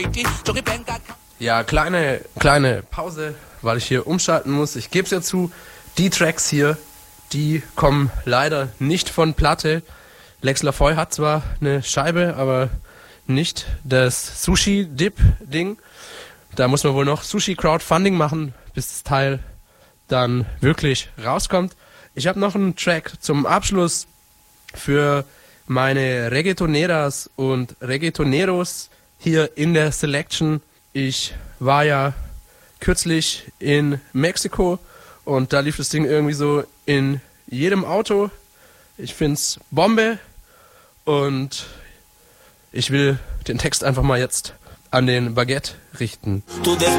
Ja, kleine Pause, weil ich hier umschalten muss. Ich gebe es ja zu, die Tracks hier, die kommen leider nicht von Platte. Lex Lafoy hat zwar eine Scheibe, aber nicht das Sushi-Dip-Ding. Da muss man wohl noch Sushi-Crowdfunding machen, bis das Teil dann wirklich rauskommt. Ich habe noch einen Track zum Abschluss für meine Reggaetoneras und Reggaetoneros hier in der Selection. Ich war ja kürzlich in Mexiko und da lief das Ding irgendwie so in jedem Auto. Ich find's Bombe und ich will den Text einfach mal jetzt an den Baguette richten. Tu